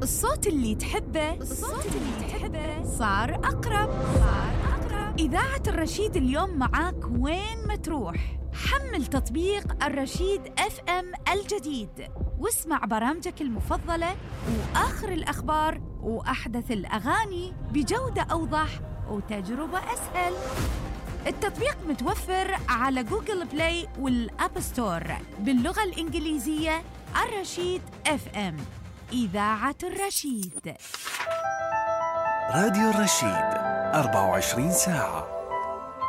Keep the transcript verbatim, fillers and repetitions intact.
الصوت اللي تحبه الصوت اللي تحبه صار أقرب صار أقرب إذاعة الرشيد اليوم معاك وين ما تروح. حمل تطبيق الرشيد اف ام الجديد واسمع برامجك المفضلة وآخر الأخبار وأحدث الأغاني بجودة أوضح وتجربة أسهل. التطبيق متوفر على جوجل بلاي والأب ستور باللغة الإنجليزية. الرشيد اف ام، إذاعة الرشيد. راديو الرشيد أربعة وعشرين ساعة.